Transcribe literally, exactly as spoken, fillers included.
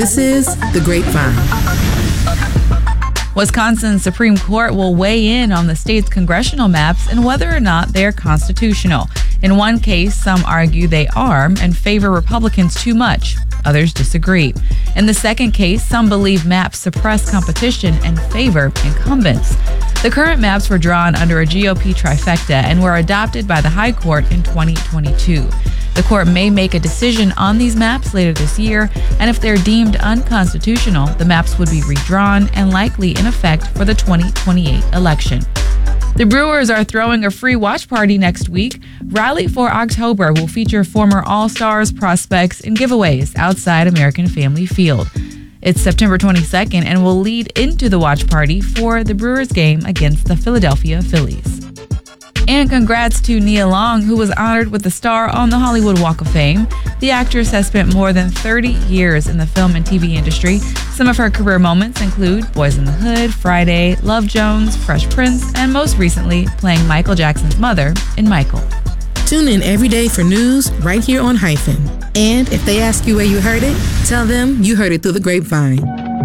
This is The Grapevine. Wisconsin's Supreme Court will weigh in on the state's congressional maps and whether or not they are constitutional. In one case, some argue they are and favor Republicans too much. Others disagree. In the second case, some believe maps suppress competition and favor incumbents. The current maps were drawn under a G O P trifecta and were adopted by the High Court in twenty twenty-two. The court may make a decision on these maps later this year, and if they're deemed unconstitutional, the maps would be redrawn and likely in effect for the twenty twenty-eight election. The Brewers are throwing a free watch party next week. Rally for October will feature former All-Stars, prospects, and giveaways outside American Family Field. It's September twenty-second and will lead into the watch party for the Brewers game against the Philadelphia Phillies. And congrats to Nia Long, who was honored with the star on the Hollywood Walk of Fame. The actress has spent more than thirty years in the film and T V industry. Some of her career moments include Boys in the Hood, Friday, Love Jones, Fresh Prince, and most recently playing Michael Jackson's mother in Michael. Tune in every day for news right here on Hyphen. And if they ask you where you heard it, tell them you heard it through the grapevine.